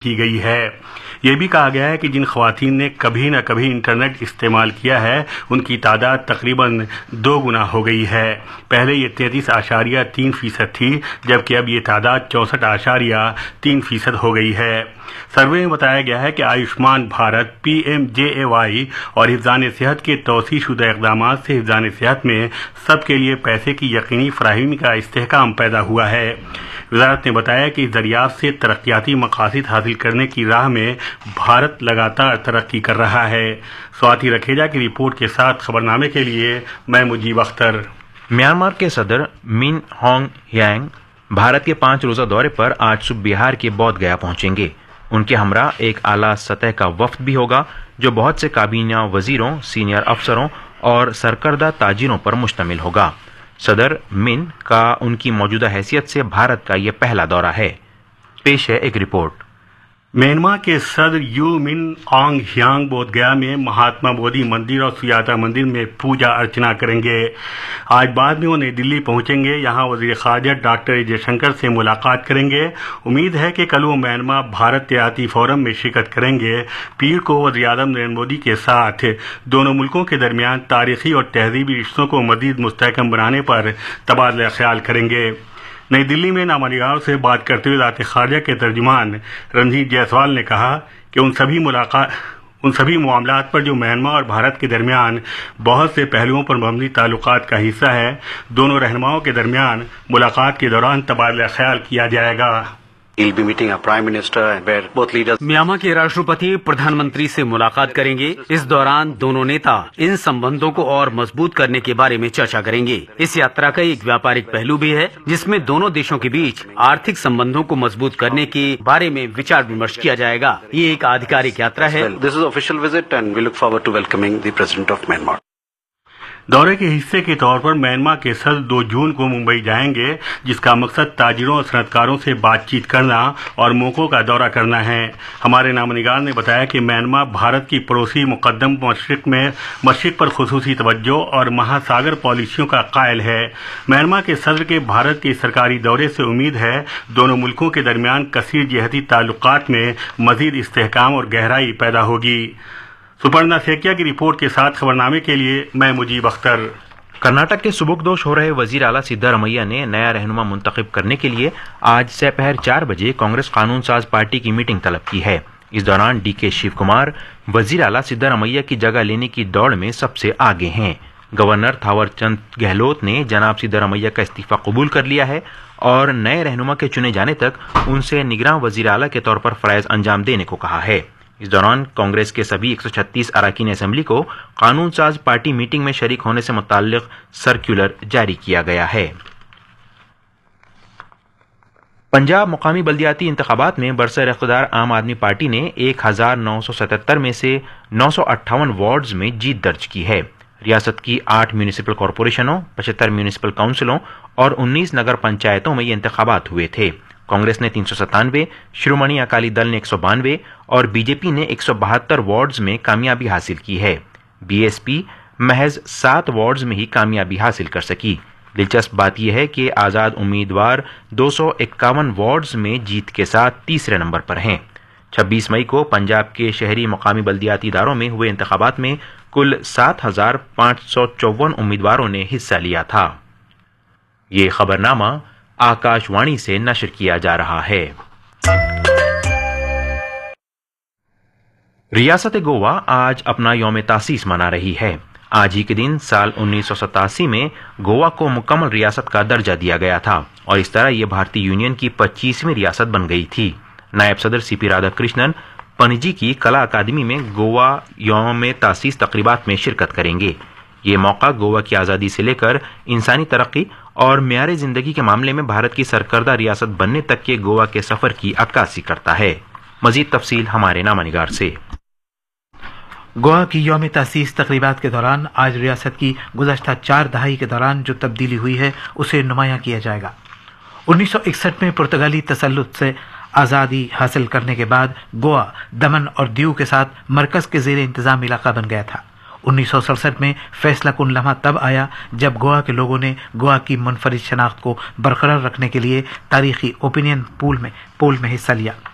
کی گئی ہے۔ یہ بھی کہا گیا ہے کہ جن خواتین نے کبھی نہ کبھی انٹرنیٹ استعمال کیا ہے ان کی تعداد تقریباً 2 گنا ہو گئی ہے۔ پہلے یہ 33.3% تھی، جبکہ اب یہ تعداد 64.3% ہو گئی ہے۔ سروے میں بتایا گیا ہے کہ آیوشمان بھارت، PMJAY اور حفظان صحت کے توسیع شدہ اقدامات سے حفظان صحت میں سب کے لیے پیسے کی یقینی فراہمی کا استحکام پیدا ہوا ہے۔ وزارت نے بتایا کہ اس دریافت سے ترقیاتی مقاصد حاصل کرنے کی راہ میں بھارت لگاتار ترقی کر رہا ہے۔ سواتی رکھیجا کی رپورٹ کے ساتھ خبرنامے کے لیے میں مجیب اختر۔ میانمار کے صدر من ہانگ ہیانگ بھارت کے 5 روزہ دورے پر آج صبح بہار کے بودھ گیا پہنچیں گے۔ ان کے ہمراہ ایک اعلیٰ سطح کا وفد بھی ہوگا جو بہت سے کابینہ وزیروں، سینئر افسروں اور سرکردہ تاجروں پر مشتمل ہوگا۔ صدر من کا ان کی موجودہ حیثیت سے بھارت کا یہ پہلا دورہ ہے۔ پیش ہے ایک رپورٹ۔ میانمار کے صدر یو من آنگ ہیانگ بودھ گیا میں مہاتما بودھی مندر اور سیاتا مندر میں پوجا ارچنا کریں گے۔ آج بعد میں وہ نئی دلی پہنچیں گے، یہاں وزیر خارجہ ڈاکٹر وجے شنکر سے ملاقات کریں گے۔ امید ہے کہ کل وہ میانمار بھارت تجارتی فورم میں شرکت کریں گے۔ پیر کو وزیر اعظم نریندر مودی کے ساتھ دونوں ملکوں کے درمیان تاریخی اور تہذیبی رشتوں کو مزید مستحکم بنانے پر تبادلہ خیال کریں گے۔ نئی دلی میں نامہ نگاروں سے بات کرتے ہوئے وزارت خارجہ کے ترجمان رنجیت جیسوال نے کہا کہ ان سبھی معاملات پر جو میانمار اور بھارت کے درمیان بہت سے پہلوؤں پر مبنی تعلقات کا حصہ ہے، دونوں رہنماؤں کے درمیان ملاقات کے دوران تبادلہ خیال کیا جائے گا۔ میانمار کے راشٹرپتی پردھان منتری سے ملاقات کریں گے۔ اس دوران دونوں نیتا ان سمبندوں کو اور مضبوط کرنے کے بارے میں چرچا کریں گے۔ اس یاترا کا ایک ویاپارک پہلو بھی ہے جس میں دونوں دیشوں کے بیچ آرتھک سمبندوں کو مضبوط کرنے کے بارے میں وچار ومرش کیا جائے گا۔ یہ ایک آدھیکارک یاترا ہے۔ دورے کے حصے کے طور پر میانمار کے صدر 2 جون کو ممبئی جائیں گے، جس کا مقصد تاجروں اور صنعت کاروں سے بات چیت کرنا اور موقعوں کا دورہ کرنا ہے۔ ہمارے نامہ نگار نے بتایا کہ میانمار بھارت کی پڑوسی مقدم مشرق پر خصوصی توجہ اور مہاساگر پالیسیوں کا قائل ہے۔ میانمار کے صدر کے بھارت کے سرکاری دورے سے امید ہے دونوں ملکوں کے درمیان کثیر جہتی تعلقات میں مزید استحکام اور گہرائی پیدا ہوگی۔ سپرنا سیکیا کی رپورٹ کے ساتھ خبرنامے کے لیے میں مجیب اختر۔ کرناٹک کے سبکدوش ہو رہے وزیر اعلیٰ سدھارمیہ نے نیا رہنما منتخب کرنے کے لیے آج سپہر 4 بجے کانگریس قانون ساز پارٹی کی میٹنگ طلب کی ہے۔ اس دوران ڈی کے شیو کمار وزیر اعلیٰ سدھارمیہ کی جگہ لینے کی دوڑ میں سب سے آگے ہیں۔ گورنر تھاور چند گہلوت نے جناب سدھارمیہ کا استعفیٰ قبول کر لیا ہے اور نئے رہنما کے چنے جانے تک ان سے نگراں وزیر اعلیٰ کے طور پر فرائض انجام دینے کو کہا ہے۔ اس دوران کانگریس کے سبھی 136 اراکین اسمبلی کو قانون ساز پارٹی میٹنگ میں شریک ہونے سے متعلق سرکولر جاری کیا گیا ہے۔ پنجاب مقامی بلدیاتی انتخابات میں برسر اقتدار عام آدمی پارٹی نے 1977 میں سے 958 وارڈز میں جیت درج کی ہے۔ ریاست کی 8 میونسپل کارپوریشنوں، 75 میونسپل کونسلوں اور 19 نگر پنچایتوں میں یہ انتخابات ہوئے تھے۔ کانگریس نے 397، شرومنی اکالی دل نے 192 اور بی جے پی نے 172 وارڈز میں کامیابی حاصل کی ہے۔ بی ایس پی محض 7 وارڈز میں ہی کامیابی حاصل کر سکی۔ دلچسپ بات یہ ہے کہ آزاد امیدوار 251 وارڈز میں جیت کے ساتھ تیسرے نمبر پر ہیں۔ 26 مئی کو پنجاب کے شہری مقامی بلدیاتی اداروں میں ہوئے انتخابات میں کل 7554 امیدواروں نے حصہ لیا تھا۔ یہ خبرنامہ آکاش وانی سے نشر کیا جا رہا ہے۔ ریاست گوا آج اپنا یوم تاسیس منا رہی ہے۔ آج ہی کے دن سال 1987 میں گوا کو مکمل ریاست کا درجہ دیا گیا تھا اور اس طرح یہ بھارتی یونین کی 25ویں ریاست بن گئی تھی۔ نائب صدر سی پی رادھا کرشنن پنجی کی کلا اکادمی میں گوا یوم تاسیس تقریبات میں شرکت کریں گے۔ یہ موقع گوا کی آزادی سے لے کر انسانی ترقی اور معیار زندگی کے معاملے میں بھارت کی سرکردہ ریاست بننے تک کے گوا کے سفر کی عکاسی کرتا ہے۔ مزید تفصیل ہمارے نامہ نگار سے۔ گوا کی یوم تاسیس تقریبات کے دوران آج ریاست کی گزشتہ 4 دہائی کے دوران جو تبدیلی ہوئی ہے اسے نمایاں کیا جائے گا۔ 1961 میں پرتگالی تسلط سے آزادی حاصل کرنے کے بعد گوا دمن اور دیو کے ساتھ مرکز کے زیر انتظام علاقہ بن گیا تھا۔ 1967 میں فیصلہ کن لمحہ تب آیا جب گوا کے لوگوں نے گوا کی منفرد شناخت کو برقرار رکھنے کے لیے تاریخی اوپینین پول میں حصہ لیا۔